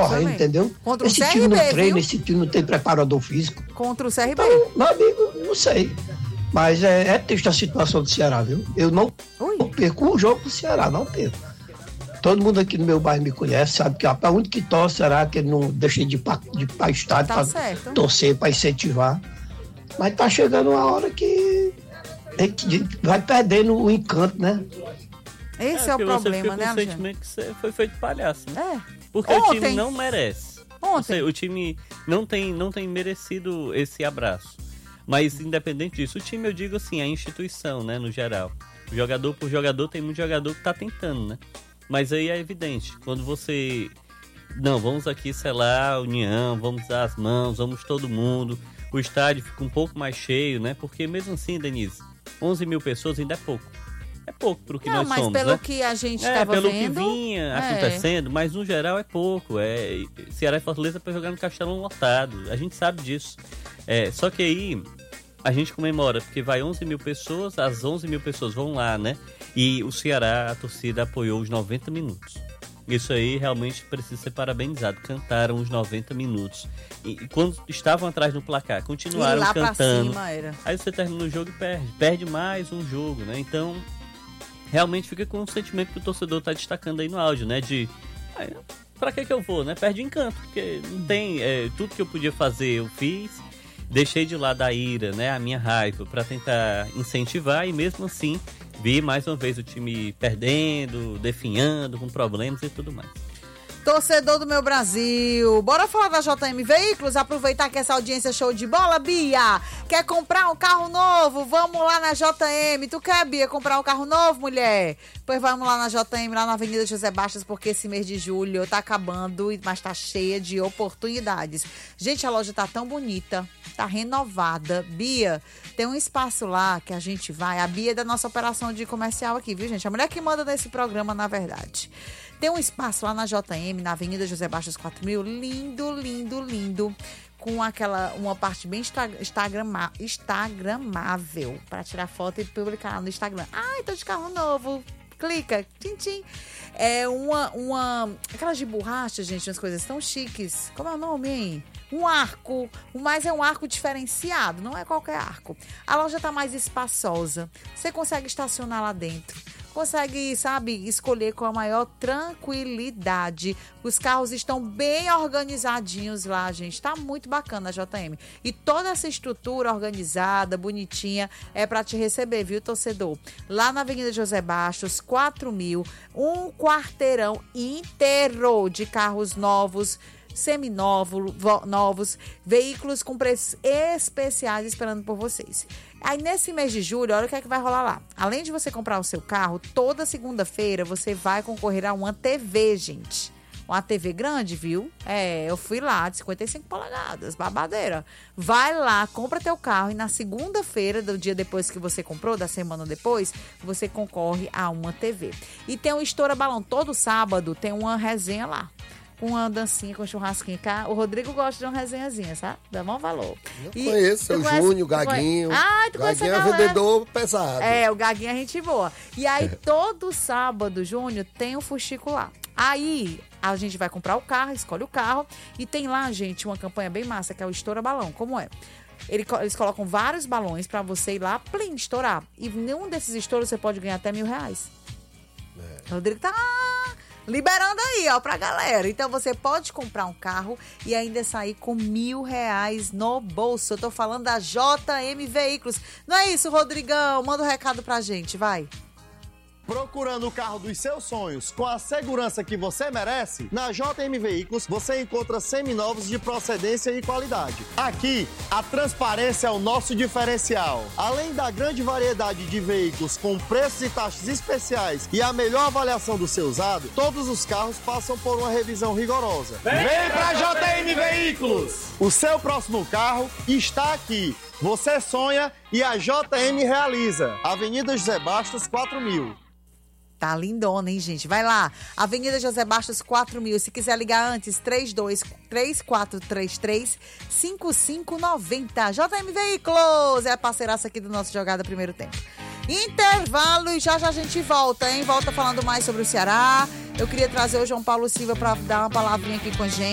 correndo, entendeu? Contra o esse CRB, time não treina, viu? esse time não tem preparador físico. Contra o CRB. Então, meu amigo, não sei. Mas é triste a situação do Ceará, viu? Eu não perco um jogo pro Ceará, não perco. Todo mundo aqui no meu bairro me conhece, sabe que a única que torce será que ele não deixa de ir para estádio para torcer, para incentivar. Mas tá chegando uma hora que vai perdendo o encanto, né? Esse é o problema, né, Alexandre? O sentimento que você foi feito palhaço, né? Porque Ontem, o time não merece. Ontem. O time não tem merecido esse abraço. Mas, independente disso, o time, eu digo assim, a instituição, né, no geral. Jogador por jogador, tem muito jogador que tá tentando, né? Mas aí é evidente, quando você... Não, vamos aqui selar a união, vamos dar as mãos, vamos todo mundo. O estádio fica um pouco mais cheio, né? Porque mesmo assim, Denise, 11 mil pessoas ainda é pouco. É pouco pro que nós somos, mas pelo né? que a gente estava vendo... pelo que vinha acontecendo, mas no geral é pouco. Ceará e Fortaleza para jogar no Castelão lotado, a gente sabe disso. Só que aí a gente comemora, porque vai 11 mil pessoas, as 11 mil pessoas vão lá, né? E o Ceará, a torcida apoiou os 90 minutos. Isso aí realmente precisa ser parabenizado. Cantaram os 90 minutos. E quando estavam atrás no placar, continuaram lá cantando. Pra cima era. Aí você termina o jogo e perde. Perde mais um jogo, né? Então, realmente fica com o sentimento que o torcedor tá destacando aí no áudio, né? De, pra que eu vou, né? Perde encanto, porque não tem... tudo que eu podia fazer eu fiz. Deixei de lado a ira, né? A minha raiva, pra tentar incentivar. E mesmo assim, vi mais uma vez o time perdendo, definhando, com problemas e tudo mais. Torcedor do meu Brasil, bora falar da JM Veículos, aproveitar que essa audiência é show de bola, Bia. Quer comprar um carro novo? Vamos lá na JM. Tu quer, Bia, comprar um carro novo, mulher? Pois vamos lá na JM, lá na Avenida José Bastos, porque esse mês de julho tá acabando, mas tá cheia de oportunidades. Gente, a loja tá tão bonita, tá renovada. Bia, tem um espaço lá que a gente vai. A Bia é da nossa operação de comercial aqui, viu, gente? A mulher que manda nesse programa, na verdade. Tem um espaço lá na JM, na Avenida José Bastos 4000, lindo, lindo, lindo, com uma parte bem instagramável, para tirar foto e publicar lá no Instagram. Ai, tô de carro novo. Clica, tchim, tchim. É aquelas de borracha, gente, umas coisas tão chiques. Como é o nome, hein? Um arco, mas é um arco diferenciado, não é qualquer arco. A loja tá mais espaçosa, você consegue estacionar lá dentro. Consegue, sabe, escolher com a maior tranquilidade. Os carros estão bem organizadinhos lá, gente. Tá muito bacana a JM. E toda essa estrutura organizada, bonitinha, é para te receber, viu, torcedor? Lá na Avenida José Bastos, 4000, um quarteirão inteiro de carros novos, seminovos, veículos com preços especiais esperando por vocês. Aí nesse mês de julho, olha o que é que vai rolar lá. Além de você comprar o seu carro, toda segunda-feira você vai concorrer a uma TV, gente. Uma TV grande, viu? Eu fui lá, de 55 polegadas, babadeira. Vai lá, compra teu carro e na segunda-feira, do dia depois que você comprou, da semana depois, você concorre a uma TV. E tem um Estoura Balão. Todo sábado tem uma resenha lá. Com uma dancinha, com churrasquinho. O Rodrigo gosta de uma resenhazinha, sabe? Dá bom valor. Eu conheço, o Júnior, o Gaguinho. Tu conhece a Gaguinho é vendedor pesado. O Gaguinho é gente boa. E aí, todo sábado, Júnior, tem um fuxico lá. Aí, a gente vai comprar o carro, escolhe o carro. E tem lá, gente, uma campanha bem massa, que é o Estoura Balão. Como é? Eles colocam vários balões pra você ir lá, plim, estourar. E nenhum desses estouros você pode ganhar até R$1.000. O Rodrigo tá... liberando aí, ó, pra galera. Então você pode comprar um carro e ainda sair com R$1.000 no bolso. Eu tô falando da JM Veículos. Não é isso, Rodrigão? Manda um recado pra gente, vai. Procurando o carro dos seus sonhos com a segurança que você merece? Na JM Veículos você encontra seminovos de procedência e qualidade. Aqui, a transparência é o nosso diferencial. Além da grande variedade de veículos com preços e taxas especiais e a melhor avaliação do seu usado, todos os carros passam por uma revisão rigorosa. Vem pra JM Veículos! O seu próximo carro está aqui. Você sonha e a JM realiza. Avenida José Bastos 4000. Tá lindona, hein, gente? Vai lá, Avenida José Bastos 4000. Se quiser ligar antes, 323433-5590. JM Veículos é a parceiraça aqui do nosso Jogada Primeiro Tempo. Intervalo e já a gente volta, hein? Volta falando mais sobre o Ceará. Eu queria trazer o João Paulo Silva para dar uma palavrinha aqui com a gente.